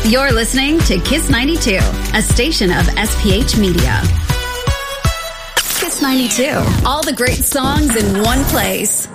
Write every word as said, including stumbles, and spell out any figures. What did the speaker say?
You're listening to Kiss ninety-two, a station of S P H Media. Kiss ninety-two, all the great songs in one place.